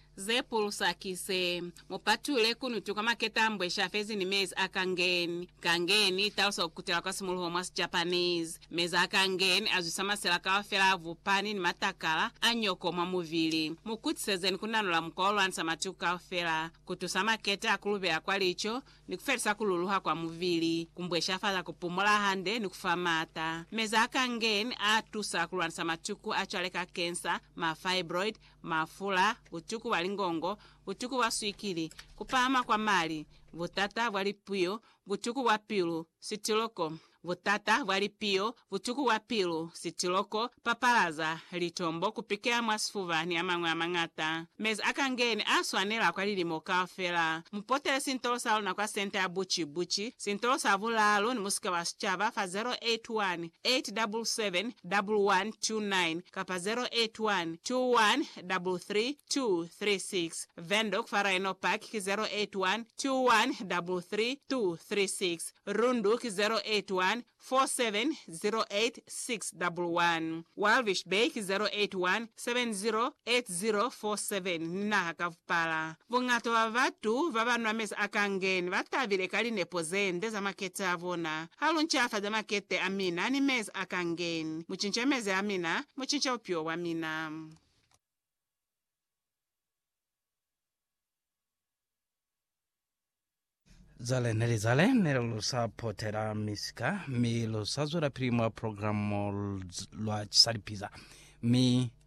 zepulusa kise mupatule kunu tukamaketa mbwesha fezi ni mezi akangeni kangeni tausa kutela kwa simulu homas Japanese meza akangeni azusama sela kawafela vupani ni matakala anyoko mwa muvili mukuti sezeni kunanula mkolo ansa matuku kawafela kutusama keta akulube akwalicho ni kuferisa kululuha kwa muvili kumbwesha faza kupumula hande ni kufamata meza akangeni atusa kulwansa matuku achwaleka kensa ma fibroid mafula utuku walingongo utuku waswikili kupama kwa mali vutata walipuyo vutuku wapilu sitiloko vutata walipio vutuku wapilu sitiloko papalaza litombo kupikea mwasifuva ni amangwe amangata mezi akangeni aswanela kwa lilimo kafela mpotele sintolosa na kwa sente ya buchi sintolosa vulalo ni musika wa Schava fa 081-877-1129 kapa 081-2133-236 vendo kufara eno pak ki 081-2133-236 rundu ki 081-4708-611 Walvish Bay ki 081-708047 nina kavupala vungato wa vatu vabanwa mezi akangeni vatavile kali nepo zende za makete avona halu nchafa za makete amina ni mezi akangeni muchinche mezi amina muchinche upyo wa mina. Zale nero sapotera misika mi lo sazura prima programmo lo salipiza mi